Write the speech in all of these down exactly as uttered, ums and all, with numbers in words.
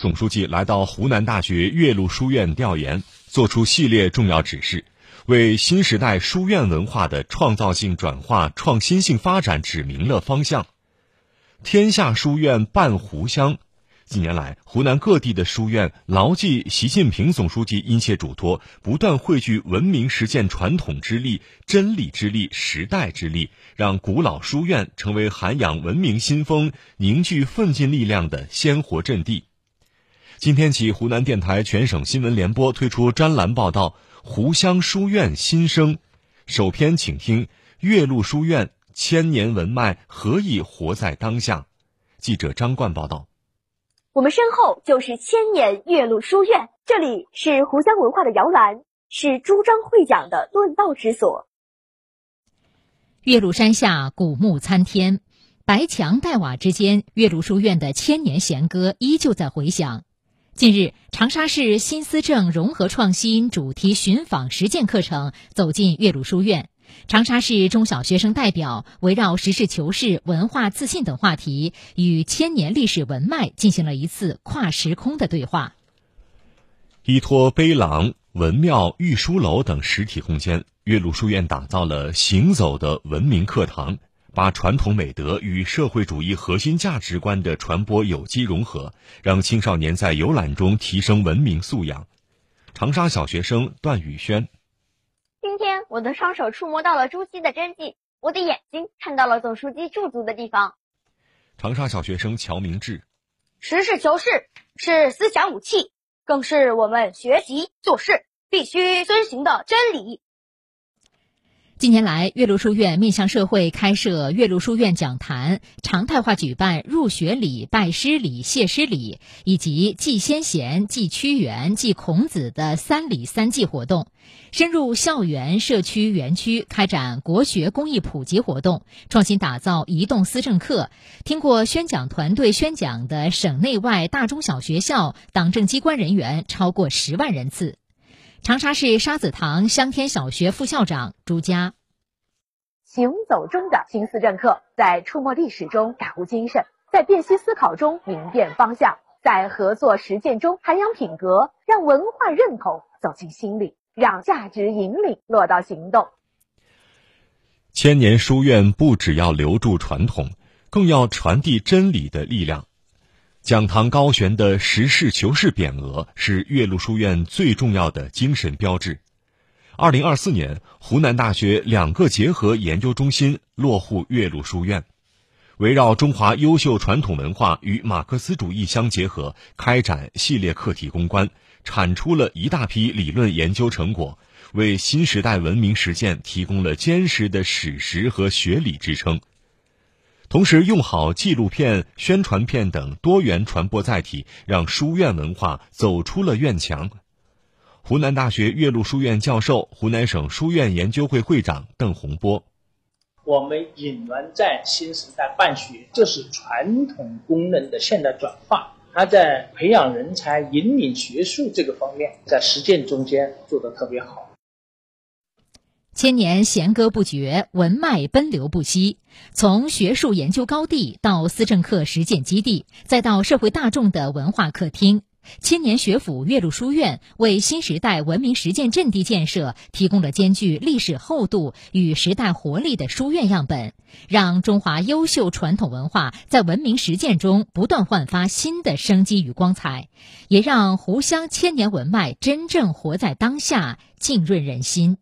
总书记来到湖南大学岳麓书院调研，作出系列重要指示，为新时代书院文化的创造性转化、创新性发展指明了方向。天下书院伴湖湘。近年来，湖南各地的书院牢记习近平总书记殷切嘱托，不断汇聚文明实践传统之力、真理之力、时代之力，让古老书院成为涵养文明新风、凝聚奋进力量的鲜活阵地。今天起，湖南电台全省新闻联播推出专栏报道《湖湘书院新生》，首篇请听岳麓书院千年文脉何以活在当下。记者张冠报道。 我们身后就是千年岳麓书院，这里是湖湘文化的摇篮，是朱张会讲的论道之所。 岳麓山下古木参天，白墙黛瓦之间，岳麓书院的千年弦歌依旧在回响。近日，长沙市新思政融合创新主题寻访实践课程走进岳麓书院。长沙市中小学生代表围绕实事求是、文化自信等话题，与千年历史文脉进行了一次跨时空的对话。 依托碑廊、文庙、御书楼等实体空间，岳麓书院打造了行走的文明课堂，把传统美德与社会主义核心价值观的传播有机融合，让青少年在游览中提升文明素养。长沙小学生段宇轩： 今天我的双手触摸到了朱熹的真迹，我的眼睛看到了总书记驻足的地方。 长沙小学生乔明志： 实事求是是思想武器，更是我们学习做事必须遵循的真理。 近年来，岳麓书院面向社会开设岳麓书院讲坛，常态化举办入学礼、拜师礼、谢师礼以及祭先贤、祭屈原、祭孔子的三礼三祭活动，深入校园、社区、园区开展国学公益普及活动，创新打造移动思政课。听过宣讲团队宣讲的省内外大中小学校党政机关人员超过十万人次。长沙市沙子塘香天小学副校长朱佳： 行走中的新思政课，在触摸历史中感悟精神，在辨析思考中明辨方向，在合作实践中涵养品格，让文化认同走进心里，让价值引领落到行动。 千年书院不只要留住传统，更要传递真理的力量。讲堂高悬的实事求是匾额是岳麓书院最重要的精神标志。二零二四年，湖南大学两个结合研究中心落户岳麓书院，围绕中华优秀传统文化与马克思主义相结合，开展系列课题攻关，产出了一大批理论研究成果，为新时代文明实践提供了坚实的史实和学理支撑。同时，用好纪录片、宣传片等多元传播载体，让书院文化走出了院墙。湖南大学岳麓书院教授、湖南省书院研究会会长邓洪波： 我们引文在新时代办学，就是传统功能的现代转化。它在培养人才、引领学术这个方面，在实践中间做得特别好。 千年弦歌不绝，文脉奔流不息。从学术研究高地到思政课实践基地，再到社会大众的文化客厅，千年学府岳麓书院为新时代文明实践阵地建设提供了兼具历史厚度与时代活力的书院样本，让中华优秀传统文化在文明实践中不断焕发新的生机与光彩，也让湖湘千年文脉真正活在当下，浸润人心。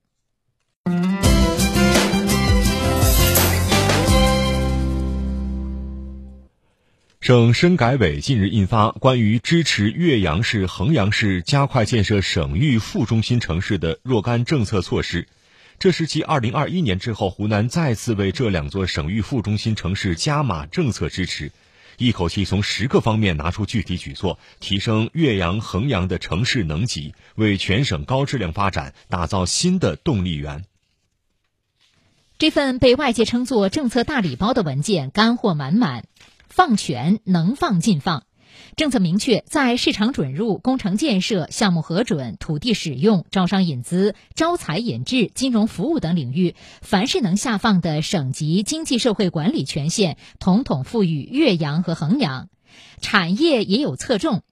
省深改委近日印发关于支持岳阳市、衡阳市加快建设省域副中心城市的若干政策措施，这是继二零二一年之后，湖南再次为这两座省域副中心城市加码政策支持，一口气从十个方面拿出具体举措，提升岳阳、衡阳的城市能级，为全省高质量发展打造新的动力源。 这份被外界称作政策大礼包的文件干货满满，放权能放尽放。政策明确，在市场准入、工程建设、项目核准、土地使用、招商引资、招才引智、金融服务等领域，凡是能下放的省级经济社会管理权限，统统赋予岳阳和衡阳。产业也有侧重，